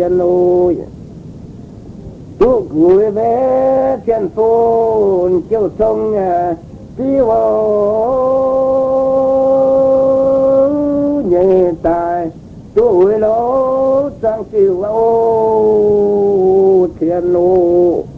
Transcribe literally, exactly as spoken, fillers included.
thiên lôi chú gửi về thiên phôn chiều sông đi vào nhẹ tài chú gửi lỗ sang chiều thiên lôi